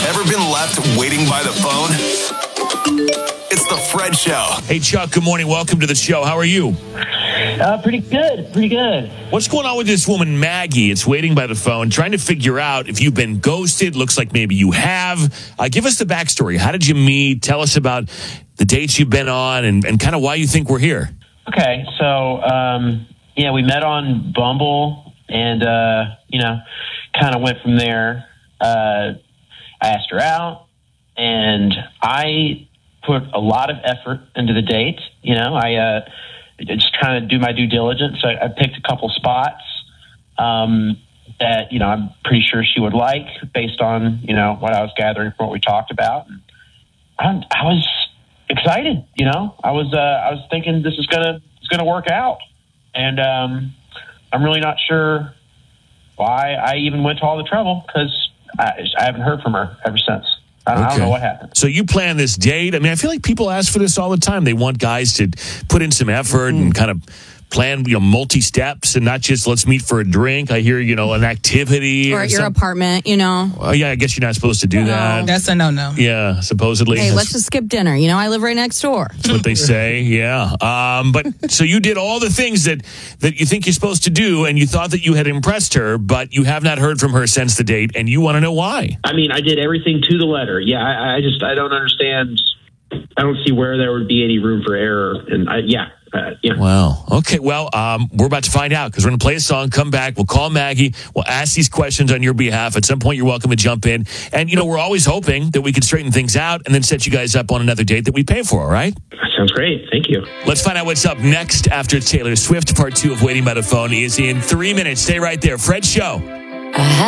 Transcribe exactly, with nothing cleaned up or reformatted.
Ever been left waiting by the phone? It's the Fred Show. Hey, Chuck, good morning. Welcome to the show. How are you? Uh, pretty good, pretty good. What's going on with this woman, Maggie? It's waiting by the phone, trying to figure out if you've been ghosted. Looks like maybe you have. Uh, give us the backstory. How did you meet? Tell us about the dates you've been on and, and kind of why you think we're here. Okay, so, um, yeah, we met on Bumble and, uh, you know, kind of went from there. Uh, I asked her out, and I put a lot of effort into the date. You know, I uh, just trying to do my due diligence. I, I picked a couple spots um, that, you know, I'm pretty sure she would like based on, you know, what I was gathering from what we talked about. And I, I was excited, you know. I was uh, I was thinking this is gonna it's gonna work out, and um, I'm really not sure why I even went to all the trouble because I, I haven't heard from her ever since. I don't, Okay. I don't know what happened. So you plan this date. I mean, I feel like people ask for this all the time. They want guys to put in some effort mm. and kind of plan, you know, multi-steps and not just let's meet for a drink. I hear, you know, an activity. Or, or at your some, apartment, you know. Oh, yeah, I guess you're not supposed to do No. that. That's a no-no. Yeah, supposedly. Hey, That's- let's just skip dinner. You know, I live right next door. That's what they say, yeah. Um, but so you did all the things that, that you think you're supposed to do, and you thought that you had impressed her, but you have not heard from her since the date, and you want to know why. I mean, I did everything to the letter. Yeah, I, I just, I don't understand. I don't see where there would be any room for error. And I, yeah, uh, yeah. Wow. Okay, well, um, we're about to find out because we're going to play a song, come back, we'll call Maggie, we'll ask these questions on your behalf. At some point, you're welcome to jump in. And, you know, we're always hoping that we can straighten things out and then set you guys up on another date that we pay for, all right? That sounds great. Thank you. Let's find out what's up next after Taylor Swift. Part two of Waiting by the Phone is in three minutes. Stay right there. Fred Show.